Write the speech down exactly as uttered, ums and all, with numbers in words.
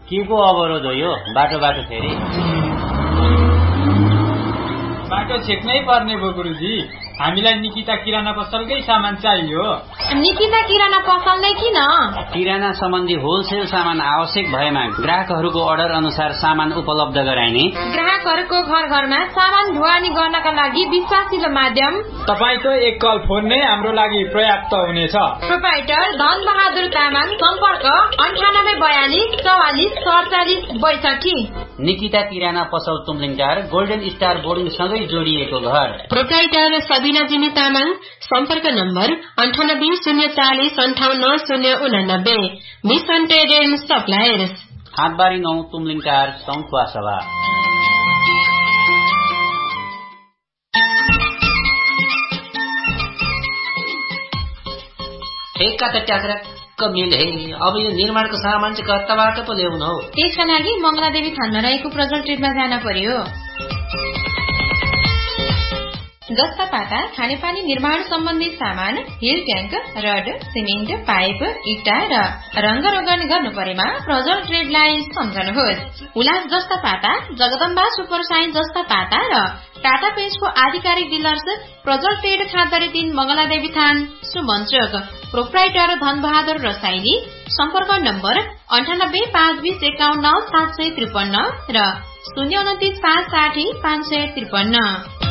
के को अवरोध हो यो? बाटो बाटो फेरि बाटो छेक्नै पर्ने भयो गुरुजी। हामीलाई निकिता किराना पसलकै सामान चाहियो। निकिता किराना पसल नै किन? किराना सम्बन्धी होलसेल सामान आवश्यक भएमा ग्राहकहरूको अर्डर अनुसार सामान उपलब्ध गराइने, ग्राहकहरूको घर घरमा सामान ढुवानी गर्नका लागि विश्वासिलो माध्यम तपाईको एक कल फोन नै हाम्रो लागि पर्याप्त हुनेछ। प्रोप्राइटर धन बहादुर तामाङ, सम्पर्क अन्ठानब्बे बयालिस चौवालिस सडचालिस बैसठी। निकिता किराना पसल तुमलिङ चार, गोल्डन स्टार बोर्डिङ सँगै जोडिएको घर। प्रोप्राइटर सबिना जिमी तामाङ, सम्पर्क नम्बर अन्ठानब्बे शून्य चालिस अन्ठाउन्न शून्य उनानब्बे। मिसन ट्रेड एन्ड सप्लायर्स, हाटबारी नौ, तुमलिङ चार, सौखुवा सभा। ठेक्का त ट्याक्रा कमिल हे। अब यो निर्माणको सामान चाहिँ कताबाट पो ल्याउन हो? त्यसका लागि मंगलादेवी थानमा रहेको प्रजल ट्रेडमा जान पर्यो। जस्ता पाता, खानेपानी निर्माण सम्बन्धी सामान, hill tank, rod, cement, pipe, इटा र रंग रोगन गर्नु परेमा प्रजल ट्रेडलाई सम्झनुहोस्। उल्लास जस्ता पाता, जगदम्बा सुपर साइन जस्ता पाता र टाटा पेन्टको आधिकारिक डिलर्स प्रजल ट्रेड खाँदरी तीन, मंगलादेवी थान, सुमञ्चोक। प्रोप्राइटर धन बहादुर रसाइली, सम्पर्क नम्बर अन्ठानब्बे पाँच बीस एकाउन्न सात सय त्रिपन्न र शून्य उन्तिस पाँच साठी पाँच सय त्रिपन्न।